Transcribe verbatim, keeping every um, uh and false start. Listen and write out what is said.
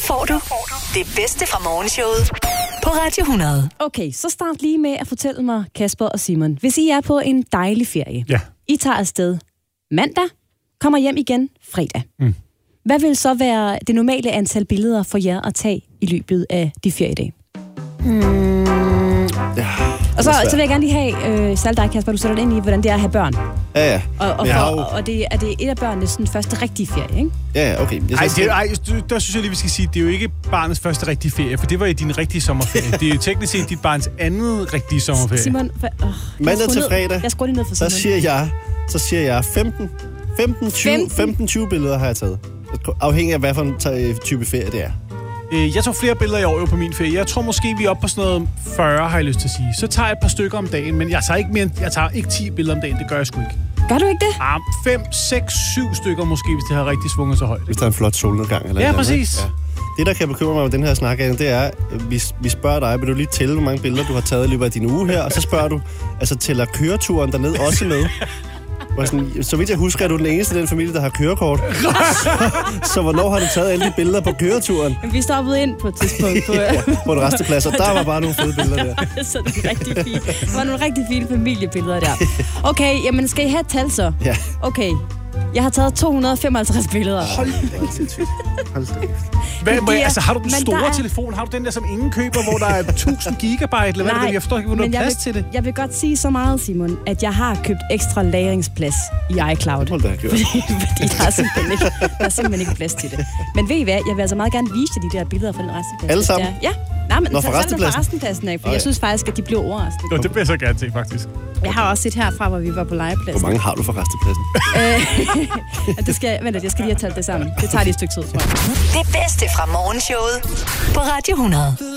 får du det bedste fra morgenshowet på Radio hundrede. Okay, så start lige med at fortælle mig, Kasper og Simon. Hvis I er på en dejlig ferie, ja. I tager afsted mandag, kommer hjem igen fredag. Mm. Hvad vil så være det normale antal billeder for jer at tage i løbet af de feriedage? Mm. Ja, og så, så vil jeg gerne lige have, øh, særligt dig, Kasper, du sætter dig ind i, hvordan det er at have børn. Ja, ja. Og, og, for, jo... og det, er det et af børnenes sådan, første rigtige ferie, ikke? Ja, ja, okay. Ej, det, ej, der synes jeg lige, vi skal sige, det er jo ikke barnets første rigtige ferie, for det var jo din rigtige sommerferie. Det er jo teknisk set dit barns andet rigtige sommerferie. Simon, for, oh, mandag til fredag, jeg skruer lige ned for Simon. Så siger jeg, så siger jeg femten, femten, tyve, femten, tyve billeder har jeg taget. Afhængig af, hvad for en type ferie det er. Jeg tog flere billeder i år på min ferie. Jeg tror måske, vi er oppe på sådan noget fyrre, har jeg lyst til at sige. Så tager jeg et par stykker om dagen, men jeg tager ikke, mere, jeg tager ikke ti billeder om dagen. Det gør jeg sgu ikke. Gør du ikke det? Ah, fem, seks, syv stykker måske, hvis det har rigtig svunget så højt. Hvis der er en flot solnedgang. Eller ja, præcis. Ja. Det, der kan bekymre mig med den her snak, det er, vi, vi spørger dig, vil du lige tælle, hvor mange billeder du har taget i løbet af din uge her? Og så spørger du, altså tæller køreturen derned også med? Sådan, så vidt jeg husker, er du den eneste i den familie, der har kørekort. så, så hvornår har du taget alle de billeder på køreturen? Vi stoppede ind på et tidspunkt. På, ja, på en resteplads, og der var bare nogle fede billeder der. så det er rigtig fint. Der var nogle rigtig fine familiebilleder der. Okay, jamen skal I have et tal så? Ja. Okay, jeg har taget to hundrede og femoghalvtreds billeder. Hold da, sindssygt. Hold da. Hvad, må jeg, altså, har du den store er... telefon? Har du den der, som ingen køber, hvor der er tusind gigabyte? Eller hvad? Nej, jeg forstår ikke, hvor du har plads vil, til det. Jeg vil godt sige så meget, Simon, at jeg har købt ekstra lagringsplads i iCloud. Hold da, fordi, fordi der, er simpelthen ikke, der er simpelthen ikke plads til det. Men ved I hvad? Jeg vil altså meget gerne vise jer de der billeder fra den resteplads. Alle sammen? Ja. Nej, men Nå, så for restepladsen? For restenpladsen af, for okay. Jeg synes faktisk, at de bliver overrasket. Jo, det vil jeg så gerne se, faktisk. Jeg har også set herfra, hvor vi var på legepladsen. Hvor mange har du for restepladsen? det skal, vent, jeg skal lige have talt det sammen. Det tager lige et stykke tid, tror jeg. Det bedste fra morgenshowet på Radio hundrede.